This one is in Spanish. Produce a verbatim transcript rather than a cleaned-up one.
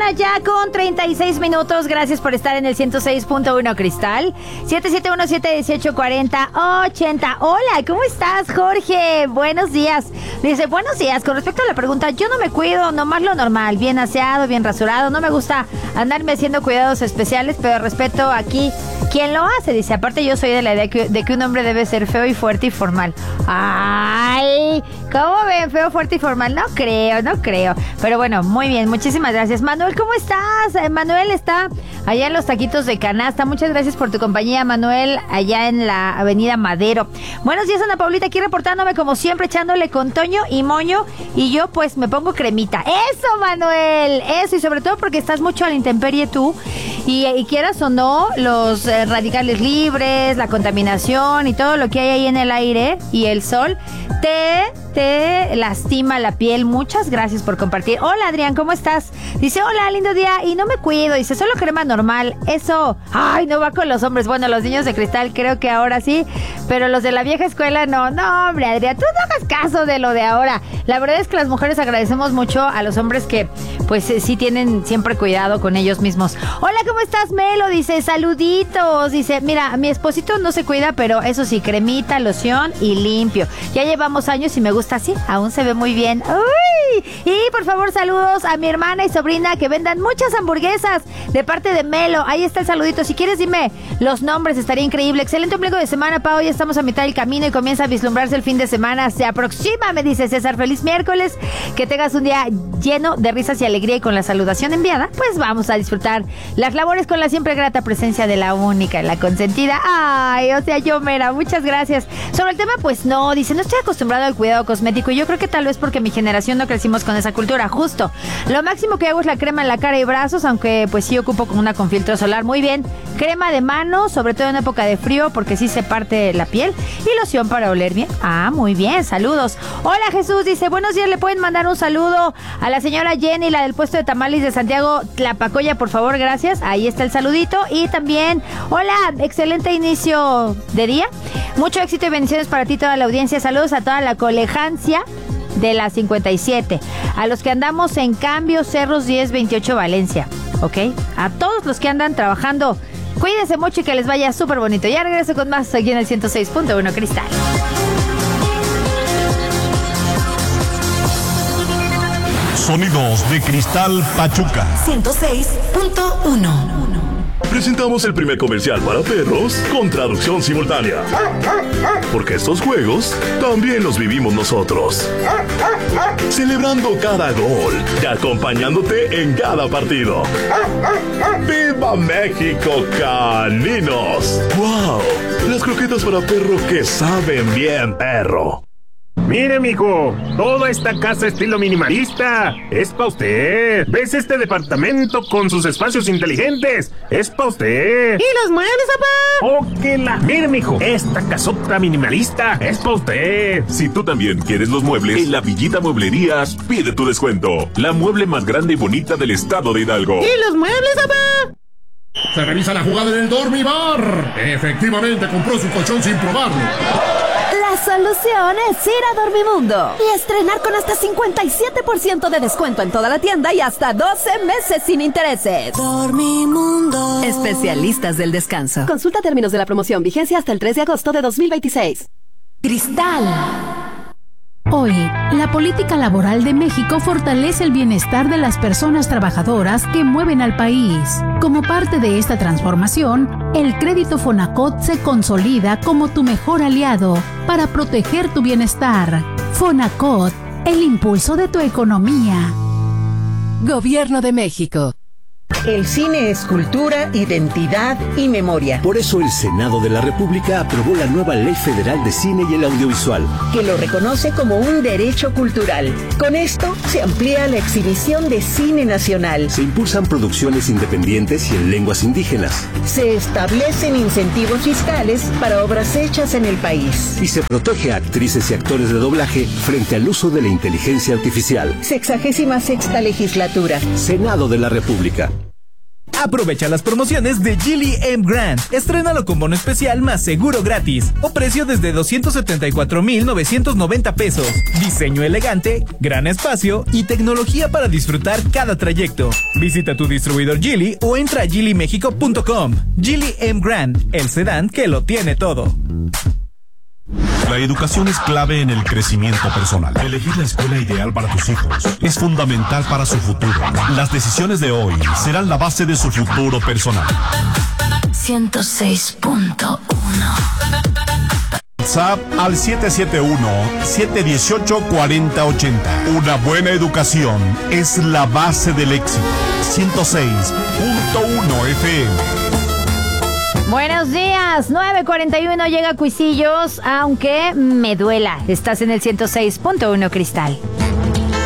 una ya con treinta y seis minutos. Gracias por estar en el ciento seis punto uno Cristal. siete siete uno, siete uno ocho, cuatro cero ochenta. Hola, ¿cómo estás, Jorge? Buenos días. Dice, buenos días. Con respecto a la pregunta, yo no me cuido, nomás lo normal. Bien aseado, bien rasurado. No me gusta andarme haciendo cuidados especiales, pero respeto aquí quien lo hace. Dice, aparte yo soy de la idea que, de que un hombre debe ser feo y fuerte y formal. Ay, ¿cómo ven? Feo, fuerte y formal. No creo, no creo. Pero bueno, muy bien, muchísimas gracias. Manuel, ¿cómo estás? Eh, Manuel está allá en los taquitos de canasta. Muchas gracias por tu compañía, Manuel, allá en la avenida Madero. Buenos días, Ana Paulita, aquí reportándome como siempre, echándole con Toño y Moño. Y yo pues me pongo cremita. ¡Eso, Manuel! Eso, y sobre todo porque estás mucho a la intemperie tú. Y, y quieras o no, los eh, radicales libres, la contaminación y todo lo que hay ahí en el aire y el sol, te, te lastima la piel. Muchas gracias por compartir. Hola, Adrián, ¿cómo estás? Dice, hola, lindo día, y no me cuido. Dice, solo crema normal. Eso, ay, no va con los hombres. Bueno, los niños de cristal creo que ahora sí, pero los de la vieja escuela no. No, hombre, Adrián, tú no hagas caso de lo de ahora. La verdad es que las mujeres agradecemos mucho a los hombres que, pues, eh, sí tienen siempre cuidado con ellos mismos. Hola, ¿cómo estás, Melo? Dice, saluditos. Dice, mira, mi esposito no se cuida, pero eso sí, cremita, loción y limpio. Ya llevamos años y me gusta así. Aún se ve muy bien. ¡Uy! Y por favor, saludos a mi hermana y sobrina que vendan muchas hamburguesas de parte de Melo. Ahí está el saludito. Si quieres, dime los nombres, estaría increíble. Excelente ombligo de semana, Pau. Ya estamos a mitad del camino y comienza a vislumbrarse el fin de semana. Se aproxima, me dice César. Feliz miércoles. Que tengas un día lleno de risas y alegría, y con la saludación enviada, pues vamos a disfrutar las labores con la siempre grata presencia de la única, la consentida. Ay, o sea, yo mera, muchas gracias. Sobre el tema, pues no, dice, no estoy acostumbrado al cuidado cosmético. Yo creo que tal vez porque mi generación no crecimos con esa cultura. Justo, lo máximo que hago es la crema en la cara y brazos, aunque pues sí ocupo con una con filtro solar. Muy bien, crema de mano, sobre todo en época de frío, porque sí se parte la piel, y loción para oler bien. Ah, muy bien, saludos. Hola, Jesús, dice, buenos días, le pueden mandar un saludo a la señora Jenny, la del puesto de tamales de Santiago Tlapacoya, por favor, gracias. Ahí está el saludito. Y también, hola, excelente inicio de día. Mucho éxito y bendiciones para ti, toda la audiencia. Saludos a toda la colegancia de la cincuenta y siete. A los que andamos en Cambio, Cerros diez veintiocho Valencia. ¿Ok? A todos los que andan trabajando, cuídense mucho y que les vaya súper bonito. Ya regreso con más aquí en el ciento seis punto uno Cristal. Sonidos de Cristal Pachuca. ciento seis punto uno. Presentamos el primer comercial para perros con traducción simultánea. Porque estos juegos también los vivimos nosotros. Celebrando cada gol y acompañándote en cada partido. ¡Viva México, caninos! ¡Wow! Las croquetas para perro que saben bien, perro. Mire, mijo, toda esta casa estilo minimalista es pa' usted. ¿Ves este departamento con sus espacios inteligentes? Es pa' usted. ¿Y los muebles, papá? ¡Oh, que la! Mire, mijo, esta casota minimalista es pa' usted. Si tú también quieres los muebles, en La Villita Mueblerías pide tu descuento. La mueble más grande y bonita del estado de Hidalgo. ¿Y los muebles, papá? Se revisa la jugada en el Dormibar. Efectivamente compró su colchón sin probarlo. La solución es ir a Dormimundo y estrenar con hasta cincuenta y siete por ciento de descuento en toda la tienda y hasta doce meses sin intereses. Dormimundo. Especialistas del descanso. Consulta términos de la promoción. Vigencia hasta el tres de agosto de dos mil veintiséis. Cristal. Hoy, la política laboral de México fortalece el bienestar de las personas trabajadoras que mueven al país. Como parte de esta transformación, el crédito Fonacot se consolida como tu mejor aliado para proteger tu bienestar. Fonacot, el impulso de tu economía. Gobierno de México. El cine es cultura, identidad y memoria. Por eso el Senado de la República aprobó la nueva Ley Federal de Cine y el Audiovisual, que lo reconoce como un derecho cultural. Con esto se amplía la exhibición de cine nacional. Se impulsan producciones independientes y en lenguas indígenas. Se establecen incentivos fiscales para obras hechas en el país. Y se protege a actrices y actores de doblaje frente al uso de la inteligencia artificial. Sexagésima sexta legislatura. Senado de la República. Aprovecha las promociones de Geely M Grand. Estrénalo con bono especial más seguro gratis. O precio desde doscientos setenta y cuatro mil novecientos noventa pesos. Diseño elegante, gran espacio y tecnología para disfrutar cada trayecto. Visita tu distribuidor Geely o entra a geely mexico punto com. Geely M Grand, el sedán que lo tiene todo. La educación es clave en el crecimiento personal. Elegir la escuela ideal para tus hijos es fundamental para su futuro. Las decisiones de hoy serán la base de su futuro personal. ciento seis punto uno. WhatsApp al siete siete uno, siete uno ocho, cuatro cero ocho cero. Una buena educación es la base del éxito. ciento seis punto uno F M. Buenos días, nueve cuarenta y uno llega Cuisillos, aunque me duela. Estás en el ciento seis punto uno Cristal.